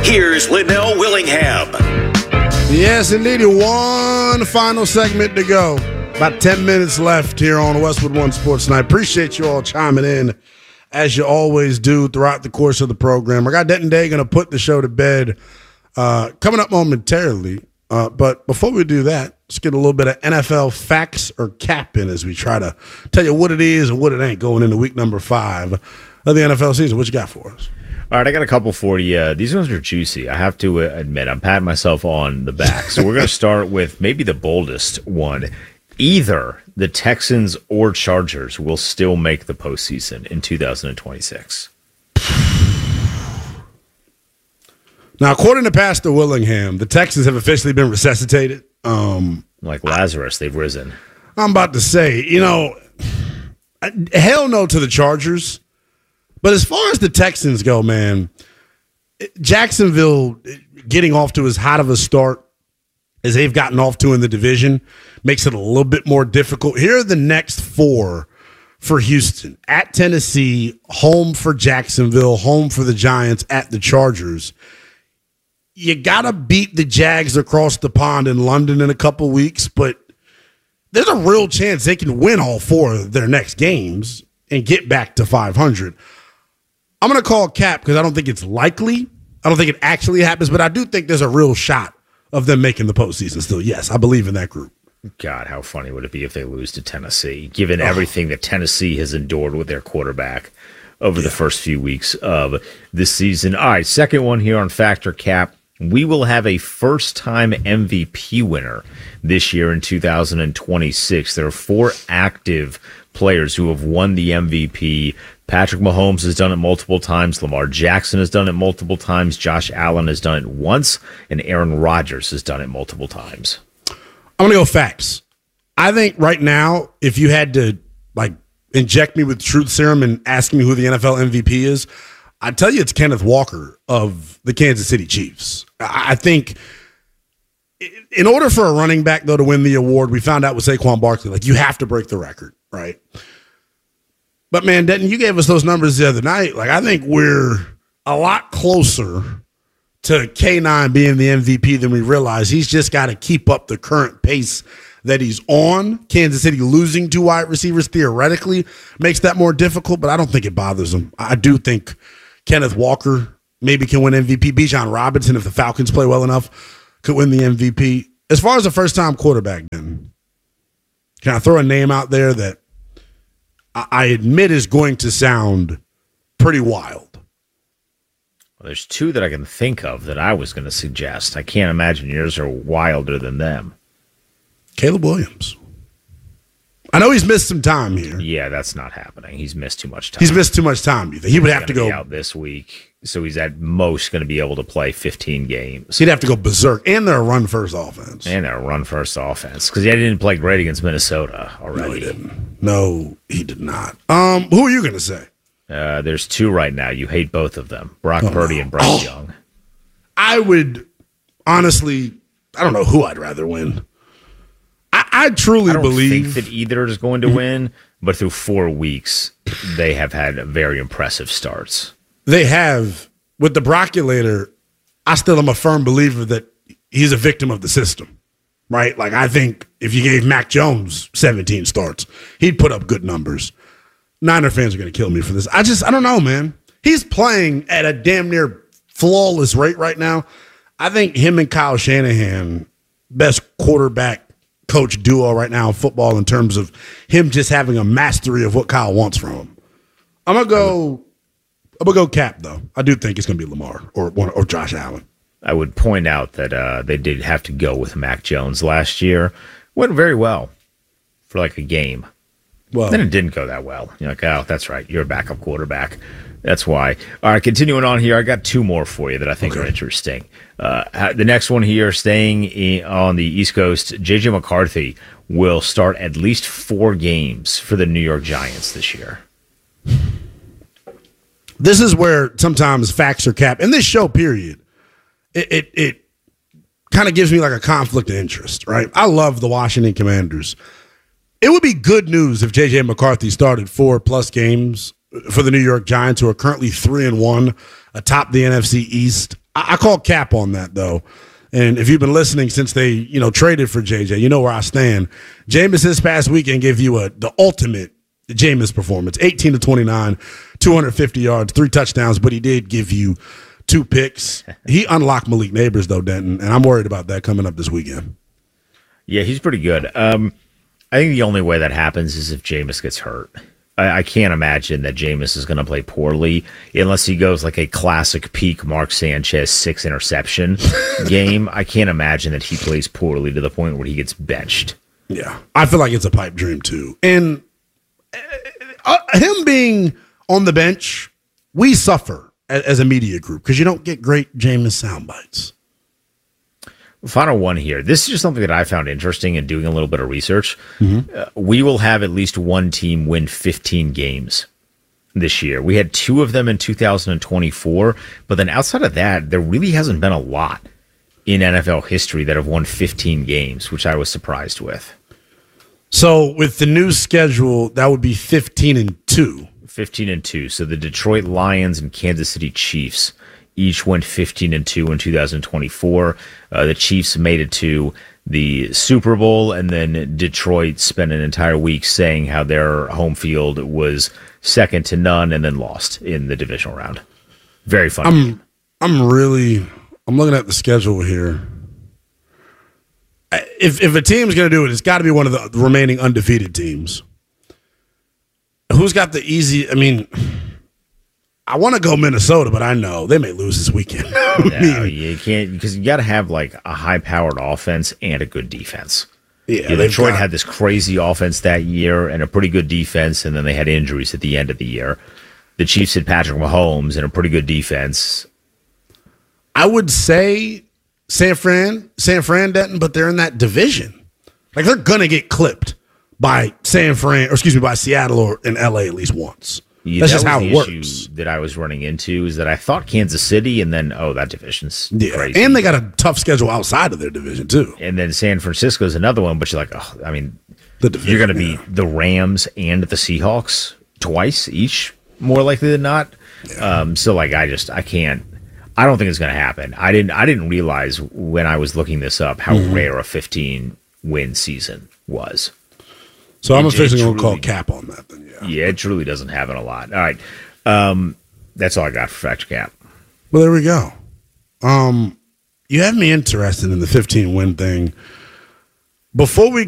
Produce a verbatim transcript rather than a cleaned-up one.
Here's Linnell Willingham. Yes, indeed. One final segment to go. About ten minutes left here on Westwood One Sports Night. Appreciate you all chiming in, as you always do throughout the course of the program. I got Denton Day going to put the show to bed uh, coming up momentarily. Uh, but before we do that, let's get a little bit of N F L facts or cap in as we try to tell you what it is and what it ain't going into week number five of the N F L season. What you got for us? All right, I got a couple for you. Uh, these ones are juicy. I have to admit, I'm patting myself on the back. So we're going to start with maybe the boldest one. Either the Texans or Chargers will still make the postseason in two thousand twenty-six. Now, according to Pastor Willingham, the Texans have officially been resuscitated. Um, like Lazarus, they've risen. I'm about to say, you know, hell no to the Chargers. But as far as the Texans go, man, Jacksonville getting off to as hot of a start as they've gotten off to in the division makes it a little bit more difficult. Here are the next four for Houston. At Tennessee, home for Jacksonville, home for the Giants, at the Chargers. You got to beat the Jags across the pond in London in a couple weeks, but there's a real chance they can win all four of their next games and get back to five hundred. I'm going to call cap because I don't think it's likely. I don't think it actually happens, but I do think there's a real shot of them making the postseason still. Yes, I believe in that group. God, how funny would it be if they lose to Tennessee, given oh. everything that Tennessee has endured with their quarterback over yeah. the first few weeks of this season. All right, second one here on Factor Cap. We will have a first-time M V P winner this year in two thousand twenty-six. There are four active players who have won the M V P. Patrick Mahomes has done it multiple times. Lamar Jackson has done it multiple times. Josh Allen has done it once. And Aaron Rodgers has done it multiple times. I'm going to go facts. I think right now, if you had to like inject me with truth serum and ask me who the N F L M V P is, I'd tell you it's Kenneth Walker of the Kansas City Chiefs. I think in order for a running back, though, to win the award, we found out with Saquon Barkley, like you have to break the record, right? But, man, Denton, you gave us those numbers the other night. Like, I think we're a lot closer to K nine being the M V P than we realize. He's just got to keep up the current pace that he's on. Kansas City losing two wide receivers theoretically makes that more difficult, but I don't think it bothers him. I do think Kenneth Walker maybe can win M V P. Bijan Robinson, if the Falcons play well enough, could win the M V P. As far as a first-time quarterback, then, can I throw a name out there that I admit is going to sound pretty wild? Well, there's two that I can think of that I was going to suggest. I can't imagine yours are wilder than them. Caleb Williams. I know he's missed some time here. Yeah, that's not happening. He's missed too much time. He's missed too much time. You think he would he's have to go be out this week, so he's at most going to be able to play fifteen games. He'd have to go berserk, and they're a run-first offense. And they're a run-first offense because he didn't play great against Minnesota already. No, he didn't. No, he did not. Um, who are you going to say? Uh, there's two right now. You hate both of them: Brock oh, Purdy and Bryce oh, Young. I would honestly, I don't know who I'd rather win. I, I truly I don't believe think that either is going to win, but through four weeks, they have had very impressive starts. They have. With the Brockulator, I still am a firm believer that he's a victim of the system, right? Like, I think if you gave Mac Jones seventeen starts, he'd put up good numbers. Niner fans are going to kill me for this. I just, I don't know, man. He's playing at a damn near flawless rate right now. I think him and Kyle Shanahan, best quarterback coach duo right now in football in terms of him just having a mastery of what Kyle wants from him. I'm going to go, I'm going to go cap, though. I do think it's going to be Lamar or or Josh Allen. I would point out that uh, they did have to go with Mac Jones last year. Went very well for like a game. Well, then it didn't go that well. You're like, oh, that's right. You're a backup quarterback. That's why. All right, continuing on here, I got two more for you that I think okay. are interesting. Uh, the next one here, staying in, on the East Coast, J J McCarthy will start at least four games for the New York Giants this year. This is where sometimes facts are capped. In this show, period, it it, it kind of gives me like a conflict of interest, right? I love the Washington Commanders. It would be good news if J J McCarthy started four-plus games for the New York Giants, who are currently three and one atop the N F C East. I, I call cap on that though. And if you've been listening since they, you know, traded for J J, you know where I stand. Jameis this past weekend gave you a the ultimate Jameis performance. eighteen to twenty-nine, two hundred fifty yards, three touchdowns, but he did give you two picks. He unlocked Malik Neighbors though, Denton, and I'm worried about that coming up this weekend. Yeah, he's pretty good. Um, I think the only way that happens is if Jameis gets hurt. I, I can't imagine that Jameis is going to play poorly unless he goes like a classic peak Mark Sanchez six interception game. I can't imagine that he plays poorly to the point where he gets benched. Yeah, I feel like it's a pipe dream too. And uh, him being on the bench, we suffer as, as a media group because you don't get great Jameis sound bites. Final one here. This is just something that I found interesting in doing a little bit of research. Mm-hmm. Uh, we will have at least one team win fifteen games this year. We had two of them in two thousand twenty-four, but then outside of that, there really hasn't been a lot in N F L history that have won fifteen games, which I was surprised with. So with the new schedule, that would be fifteen and two. fifteen and two. So the Detroit Lions and Kansas City Chiefs each went fifteen and two in two thousand twenty-four. Uh, the Chiefs made it to the Super Bowl, and then Detroit spent an entire week saying how their home field was second to none, and then lost in the divisional round. Very fun. I'm, I'm really, I'm looking at the schedule here. If if a team's going to do it, it's got to be one of the remaining undefeated teams. Who's got the easy? I mean, I want to go Minnesota, but I know they may lose this weekend. No, you can't, because you got to have like a high-powered offense and a good defense. Yeah, yeah Detroit got, had this crazy offense that year and a pretty good defense, and then they had injuries at the end of the year. The Chiefs had Patrick Mahomes and a pretty good defense. I would say San Fran, San Fran, Denton, but they're in that division. Like they're gonna get clipped by San Fran, or excuse me, by Seattle or in L A at least once. Yeah, That's that just how the it issue works. That I was running into is that I thought Kansas City, and then oh, that division's Yeah, crazy. and they got a tough schedule outside of their division too. And then San Francisco's another one, but you're like, oh, I mean, The division, you're going to yeah. be the Rams and the Seahawks twice each, more likely than not. Yeah. Um, so like, I just I can't. I don't think it's going to happen. I didn't. I didn't realize when I was looking this up how mm-hmm. rare a fifteen win season was. So I'm It- officially it going to call truly- cap on that. Then yeah. Yeah, it truly doesn't happen a lot. All right, um, that's all I got for Factor Cap. Well, there we go. Um, you have me interested in the fifteen win thing. Before we